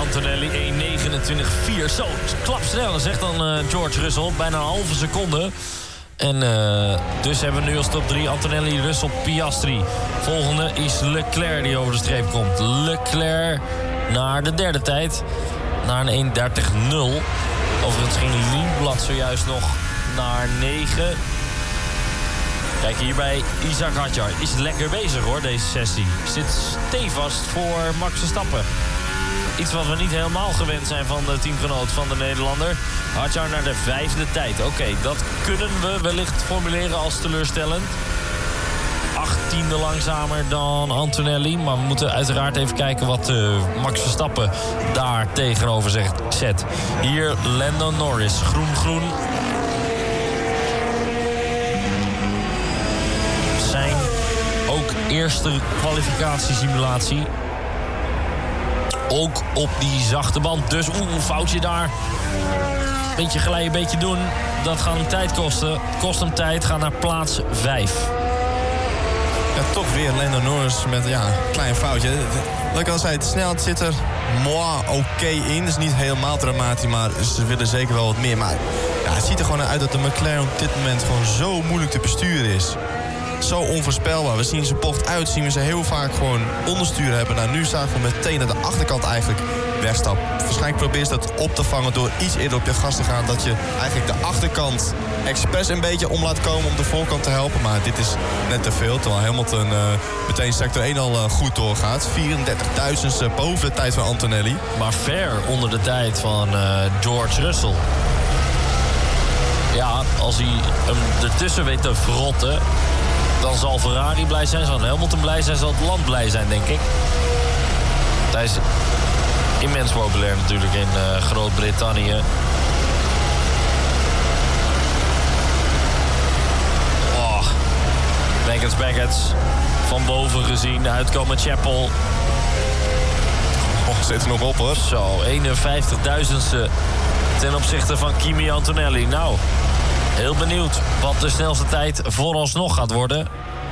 Antonelli 1:29.4. Zo, klap sneller, zegt dan George Russell. Bijna een halve seconde. En dus hebben we nu als top 3 Antonelli, Russell, Piastri. Volgende is Leclerc die over de streep komt. Leclerc naar de derde tijd. Naar een 1:30.0. Overigens ging Lindblad zojuist nog naar 9. Kijk hier bij Isaac Hadjar. Is lekker bezig hoor, deze sessie. Zit stevast voor Max Verstappen. Iets wat we niet helemaal gewend zijn van de teamgenoot van de Nederlander. Hadjar naar de 5e tijd. Oké, dat kunnen we wellicht formuleren als teleurstellend. 18e langzamer dan Antonelli. Maar we moeten uiteraard even kijken wat Max Verstappen daar tegenover zet. Hier Lando Norris. Groen. Zijn ook eerste kwalificatiesimulatie. Ook op die zachte band. Dus een foutje daar. Beetje glijden, beetje doen. Dat gaat hem tijd kosten. Kost hem tijd. Gaat naar plaats 5. Ja, toch weer Lando Norris met een klein foutje. Wat ik al zei, de snelheid zit er oké in. Dus niet helemaal dramatisch, maar ze willen zeker wel wat meer. Maar het ziet er gewoon uit dat de McLaren op dit moment gewoon zo moeilijk te besturen is. Zo onvoorspelbaar. We zien ze bocht uit, zien we ze heel vaak gewoon ondersturen hebben. Nou, nu zagen we meteen naar de achterkant eigenlijk wegstappen. Waarschijnlijk probeer je dat op te vangen door iets eerder op je gas te gaan. Dat je eigenlijk de achterkant expres een beetje om laat komen om de voorkant te helpen. Maar dit is net te veel. Terwijl Hamilton meteen sector 1 al goed doorgaat. 34.000ste boven de tijd van Antonelli. Maar ver onder de tijd van George Russell. Ja, als hij hem ertussen weet te verrotten, dan zal Ferrari blij zijn, zal Hamilton blij zijn, zal het land blij zijn, denk ik. Hij is immens populair natuurlijk in Groot-Brittannië. Oh, Bagets. Van boven gezien, uitkomen Chapel. Oh, zit er nog op hoor. Zo, 51.000ste ten opzichte van Kimi Antonelli. Nou, heel benieuwd wat de snelste tijd vooralsnog gaat worden.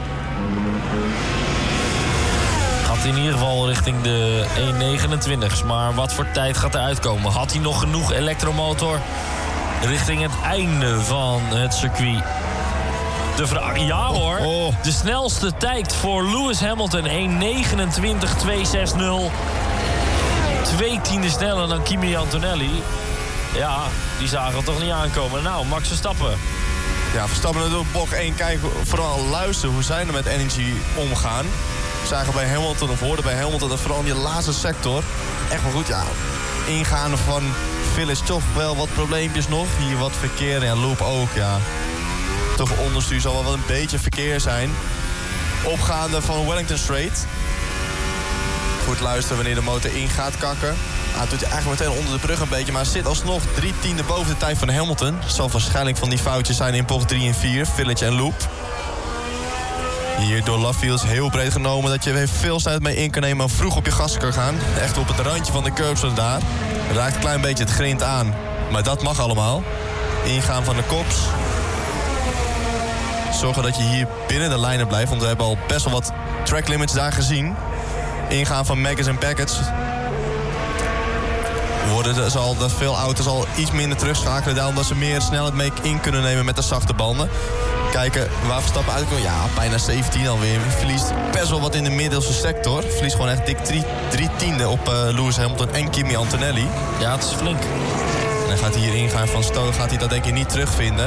Gaat in ieder geval richting de 1:29's. Maar wat voor tijd gaat er uitkomen? Had hij nog genoeg elektromotor richting het einde van het circuit? De vraag, ja hoor. De snelste tijd voor Lewis Hamilton, 1:29.260. 2 tienden sneller dan Kimi Antonelli. Ja, die zagen het toch niet aankomen. Nou, Max Verstappen. Ja, Verstappen natuurlijk bocht 1. Kijken, vooral luisteren hoe zij er met energy omgaan. We zagen bij Hamilton, of hoorden bij Hamilton, dat vooral in die laatste sector echt wel goed, ingaan van Village toch wel wat probleempjes nog. Hier wat verkeer en loop ook, Toch onderstuur zal wel een beetje verkeer zijn. Opgaande van Wellington Straight. Goed luisteren wanneer de motor in gaat kakken. Het doet hij eigenlijk meteen onder de brug een beetje, maar zit alsnog 3 tienden boven de tijd van Hamilton. Zal waarschijnlijk van die foutjes zijn in bocht 3 en 4, Village en Loop. Hier door Lovefields heel breed genomen, dat je veel snelheid mee in kan nemen en vroeg op je gas kan gaan. Echt op het randje van de curbs daar. Raakt een klein beetje het grind aan, maar dat mag allemaal. Ingaan van de kops. Zorgen dat je hier binnen de lijnen blijft, want we hebben al best wel wat track limits daar gezien. Ingaan van Maggers en Packets. Zal dat veel auto's al iets minder terugschakelen, daarom dat ze meer snelheid mee in kunnen nemen met de zachte banden. Kijken waar Verstappen uitkomt. Ja, bijna 17 alweer. Verliest best wel wat in de middelste sector. Verliest gewoon echt dik 3 tienden op Lewis Hamilton en Kimi Antonelli. Ja, het is flink. En dan gaat hij hier ingaan van Stowe, gaat hij dat denk ik niet terugvinden.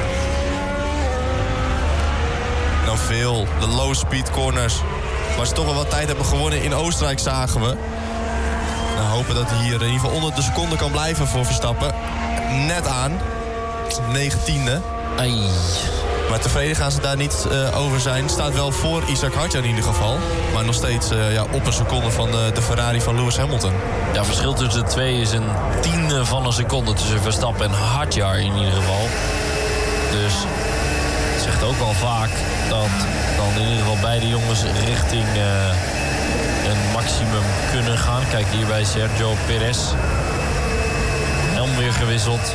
En dan veel de low speed corners, waar ze toch wel wat tijd hebben gewonnen in Oostenrijk, zagen we. Nou, hopen dat hij hier in ieder geval onder de seconde kan blijven voor Verstappen. Net aan. 19e. Ai. Maar tevreden gaan ze daar niet over zijn. Staat wel voor Isaac Hadjar in ieder geval. Maar nog steeds op een seconde van de Ferrari van Lewis Hamilton. Ja, verschil tussen de twee is een tiende van een seconde tussen Verstappen en Hadjar in ieder geval. Dus het zegt ook al vaak dat dan in ieder geval beide jongens richting een maximum kunnen gaan. Kijk hier bij Sergio Perez. Helm weer gewisseld.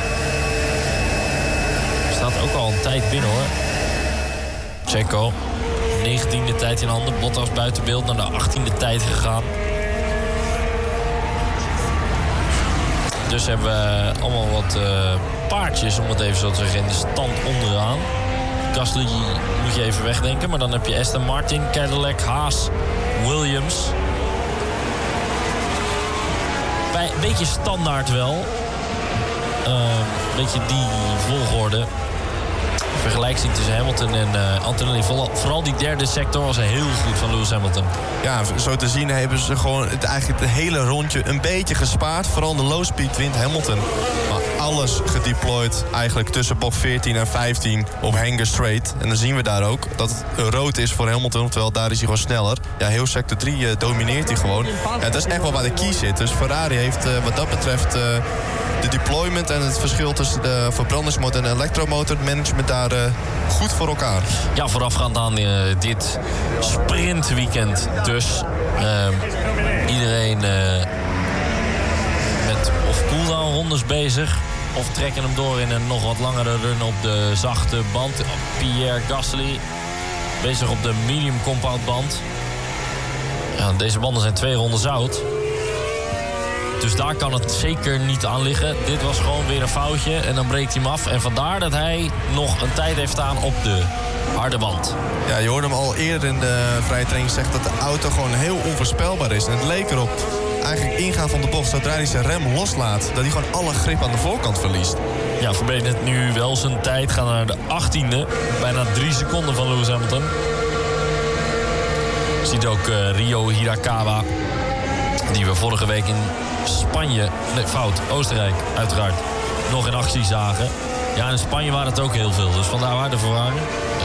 Staat ook al een tijd binnen hoor. Checo. 19e tijd in handen. Bottas buiten beeld naar de 18e tijd gegaan. Ondertussen hebben we allemaal wat paardjes, om het even zo te zeggen, in de stand onderaan. Gasly moet je even wegdenken. Maar dan heb je Aston Martin, Cadillac, Haas, Williams. Een beetje standaard wel. Een beetje die volgorde. Vergelijking tussen Hamilton en Antonelli. Vooral die derde sector was heel goed van Lewis Hamilton. Ja, zo te zien hebben ze gewoon eigenlijk het hele rondje een beetje gespaard. Vooral de low speed wint Hamilton. Maar alles gedeployed eigenlijk tussen bocht 14 en 15 op Hanger Straight. En dan zien we daar ook dat het rood is voor Hamilton. Terwijl daar is hij gewoon sneller. Ja, heel sector 3 domineert hij gewoon. Ja, dat is echt wel waar de key zit. Dus Ferrari heeft wat dat betreft de deployment en het verschil tussen de verbrandingsmotor en de elektromotor management daar goed voor elkaar. Ja, voorafgaand aan dit sprintweekend dus. Iedereen met of cooldown rondes bezig of trekken hem door in een nog wat langere run op de zachte band. Pierre Gasly bezig op de medium compound band. Ja, deze banden zijn 2 ronden zout. Dus daar kan het zeker niet aan liggen. Dit was gewoon weer een foutje en dan breekt hij hem af. En vandaar dat hij nog een tijd heeft staan op de harde band. Ja, je hoorde hem al eerder in de vrije training zeggen dat de auto gewoon heel onvoorspelbaar is. En het leek erop, eigenlijk ingaan van de bocht, zodra hij zijn rem loslaat, dat hij gewoon alle grip aan de voorkant verliest. Ja, verbetert nu wel zijn tijd. Gaat naar de 18e. Bijna 3 seconden van Lewis Hamilton. Je ziet ook Rio Hirakawa, die we vorige week in Spanje, nee, fout, Oostenrijk uiteraard, nog in actie zagen. Ja, in Spanje waren het ook heel veel, dus vandaar waar de verwarring.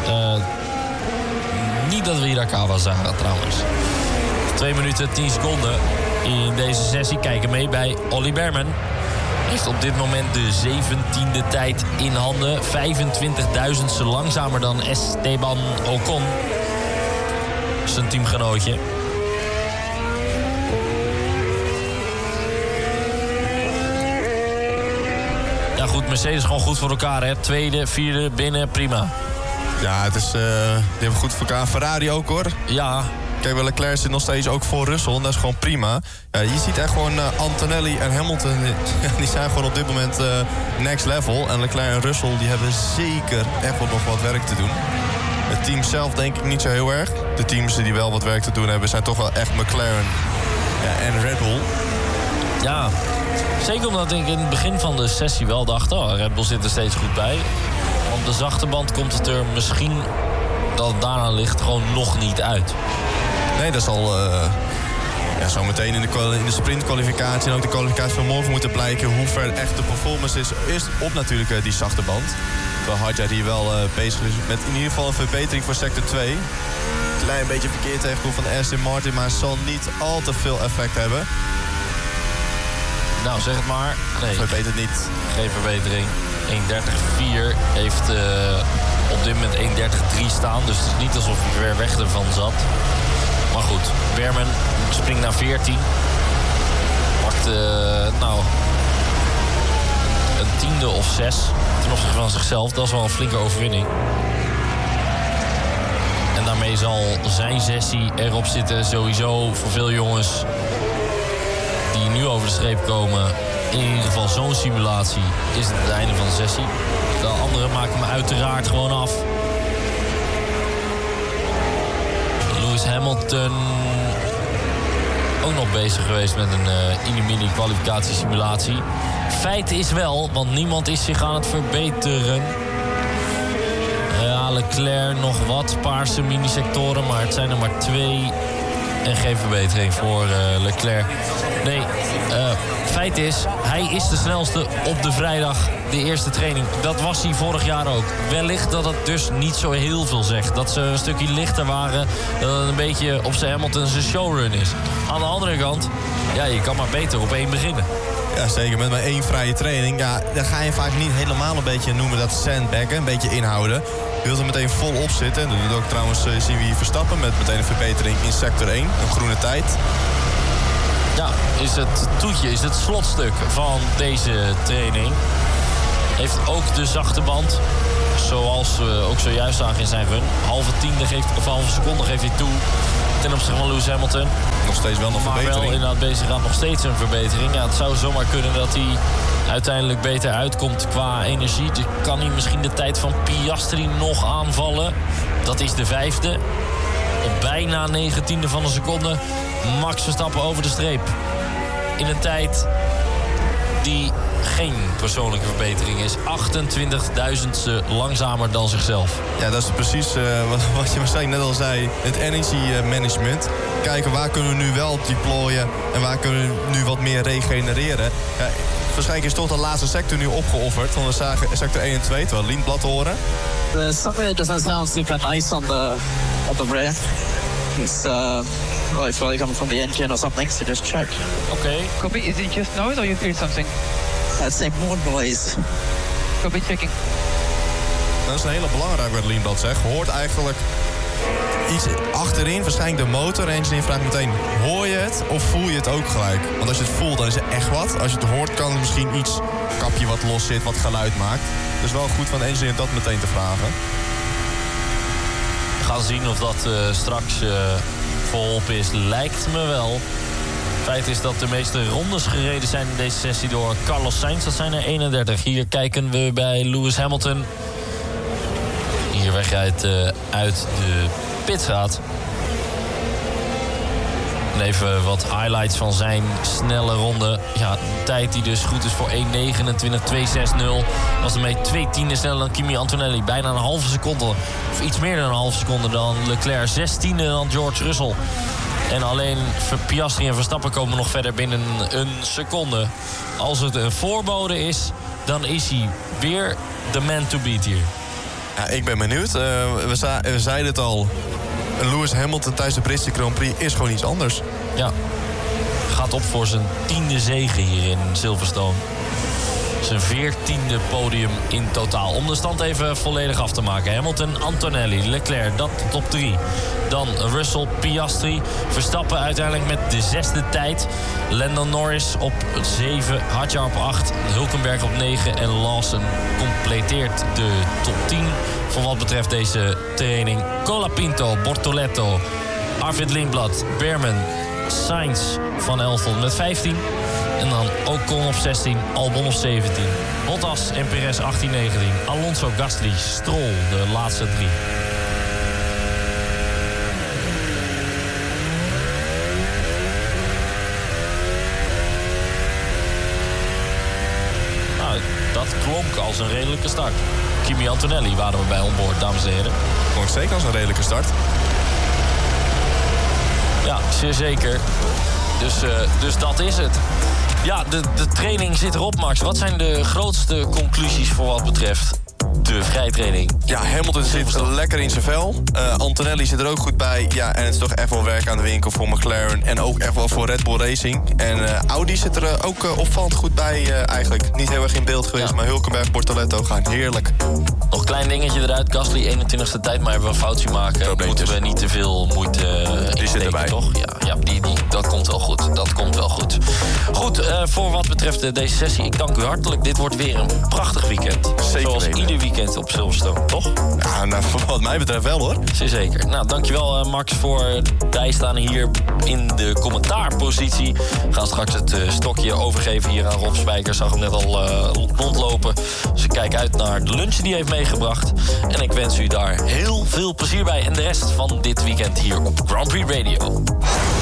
Niet dat we Hirakawa zagen trouwens. 2 minuten 10 seconden in deze sessie. Kijken mee bij Ollie Bearman. Heeft op dit moment de 17e tijd in handen. 25.000ste langzamer dan Esteban Ocon, zijn teamgenootje. Ja goed, Mercedes gewoon goed voor elkaar, hè. 2e, 4e, binnen, prima. Ja, het is, die hebben goed voor elkaar. Ferrari ook, hoor. Ja. Kijk, Leclerc zit nog steeds ook voor Russell. En dat is gewoon prima. Ja, je ziet echt gewoon Antonelli en Hamilton. Die zijn gewoon op dit moment next level. En Leclerc en Russell die hebben zeker echt wel nog wat werk te doen. Het team zelf denk ik niet zo heel erg. De teams die wel wat werk te doen hebben zijn toch wel echt McLaren en Red Bull. Ja, zeker omdat ik in het begin van de sessie wel dacht, oh, Red Bull zit er steeds goed bij. Op de zachte band komt het er misschien, dat het daaraan ligt, gewoon nog niet uit. Nee, dat zal zo meteen in de sprintkwalificatie en ook de kwalificatie van morgen moeten blijken hoe ver echt de performance is. Eerst op natuurlijk die zachte band. Terwijl Hadjar hier wel bezig is met in ieder geval een verbetering voor sector 2. Klein beetje verkeerd tegenkomt van Aston Martin, maar zal niet al te veel effect hebben. Nou, zeg het maar. Nee, verbetert niet. Geen verbetering. 1.30.4 heeft op dit moment 1.30.3 staan. Dus het is niet alsof hij ver weg ervan zat. Maar goed, Bearman springt naar 14. Pakt een 10e of 6 ten opzichte van zichzelf. Dat is wel een flinke overwinning. En daarmee zal zijn sessie erop zitten. Sowieso voor veel jongens die nu over de streep komen. In ieder geval zo'n simulatie is het einde van de sessie. De anderen maken me uiteraard gewoon af. Lewis Hamilton ook nog bezig geweest met een mini kwalificatiesimulatie. Feit is wel, want niemand is zich aan het verbeteren. Leclerc nog wat paarse mini-sectoren, maar het zijn er maar 2. En geen verbetering voor Leclerc. Nee, feit is, hij is de snelste op de vrijdag, de eerste training. Dat was hij vorig jaar ook. Wellicht dat het dus niet zo heel veel zegt. Dat ze een stukje lichter waren, dat het een beetje op zijn Hamilton zijn showrun is. Aan de andere kant, ja, je kan maar beter op 1 beginnen. Ja, zeker. Met maar 1 vrije training. Ja, dan ga je vaak niet helemaal een beetje noemen dat sandbaggen, een beetje inhouden. Je wilt er meteen vol op zitten. Dat doet ook trouwens, zien we hier Verstappen met meteen een verbetering in sector 1. Een groene tijd. Ja, is het toetje, is het slotstuk van deze training. Heeft ook de zachte band. Zoals we ook zojuist zagen in zijn run. Halve seconde geeft hij toe. ten opzichte van Lewis Hamilton. Nog steeds wel een verbetering. Maar wel inderdaad bezig aan nog steeds een verbetering. Ja, het zou zomaar kunnen dat hij uiteindelijk beter uitkomt qua energie. Dus kan hij misschien de tijd van Piastri nog aanvallen. Dat is de 5e. Op bijna 19e van een seconde. Max Verstappen over de streep. In een tijd die geen persoonlijke verbetering is. 28.000ste langzamer dan zichzelf. Ja, dat is precies wat je waarschijnlijk net al zei. Het energy management. Kijken waar kunnen we nu wel deployen en waar kunnen we nu wat meer regenereren. Ja, waarschijnlijk is toch de laatste sector nu opgeofferd. Want we zagen sector 1 en 2, terwijl Lindblad horen. The software doesn't sound super nice on the rear. It's well, it's probably coming from the engine or something, so just check. Okay. Copy, is it just noise or you feel something? I'd say more noise. Copy, checking. Dat is een hele belangrijke wat Lindblad zegt. Hoort eigenlijk iets achterin, waarschijnlijk de motor. En je vraagt meteen, hoor je het of voel je het ook gelijk? Want als je het voelt, dan is het echt wat. Als je het hoort, kan er misschien iets, kapje wat los zit, wat geluid maakt. Dus wel goed van de engineer dat meteen te vragen. We gaan zien of dat straks volop is. Lijkt me wel. Feit is dat de meeste rondes gereden zijn in deze sessie door Carlos Sainz. Dat zijn er 31. Hier kijken we bij Lewis Hamilton. Hier wegrijdt uit de pitstraat. En even wat highlights van zijn snelle ronde. Ja, een tijd die dus goed is voor 1.29.260. Was ermee 2 tienden sneller dan Kimi Antonelli. Bijna een halve seconde, of iets meer dan een halve seconde dan Leclerc. 16e dan George Russell. En alleen Piastri en Verstappen komen nog verder binnen een seconde. Als het een voorbode is, dan is hij weer de man to beat hier. Ja, ik ben benieuwd. We zeiden het al. Lewis Hamilton tijdens de Britse Grand Prix is gewoon iets anders. Ja, gaat op voor zijn 10e zege hier in Silverstone. Zijn 14e podium in totaal. Om de stand even volledig af te maken. Hamilton, Antonelli, Leclerc, dat top 3. Dan Russell, Piastri. Verstappen uiteindelijk met de 6e tijd. Lando Norris op 7, Hadjar op 8, Hülkenberg op 9 en Lawson completeert de top 10. Voor wat betreft deze training. Colapinto, Bortoletto, Arvid Lindblad, Behrman, Sainz van Elfond met 15. En dan Ocon op 16, Albon op 17. Bottas en Perez 18-19. Alonso, Gasly, Stroll, de laatste 3. Nou, dat klonk als een redelijke start. Kimi Antonelli waren we bij onboard, dames en heren. Klonk zeker als een redelijke start. Ja, zeer zeker. Dus dat is het. Ja, de training zit erop, Max. Wat zijn de grootste conclusies voor wat betreft de vrijtraining? Ja, Hamilton zit lekker in zijn vel. Antonelli zit er ook goed bij. Ja, en het is toch echt wel werk aan de winkel voor McLaren. En ook echt wel voor Red Bull Racing. En Audi zit er ook opvallend goed bij eigenlijk. Niet heel erg in beeld geweest, maar Hülkenberg, Bortoletto gaan heerlijk. Nog een klein dingetje eruit. Gasly 21ste tijd, maar hebben we een foutje maken. Moeten we niet te veel moeite die zit erbij, toch? Ja, dat komt wel goed. Dat komt wel goed. Goed, voor wat betreft deze sessie, ik dank u hartelijk. Dit wordt weer een prachtig weekend. Zeker. Zoals ieder weekend op Silverstone, toch? Ja, nou, wat mij betreft wel, hoor. Zeker. Nou, dankjewel Max voor het bijstaan hier in de commentaarpositie. We gaan straks het stokje overgeven hier aan Rob Spijker. Zag hem net al rondlopen. Dus ik kijk uit naar de lunch die hij heeft meegebracht. En ik wens u daar heel veel plezier bij. En de rest van dit weekend hier op Grand Prix Radio.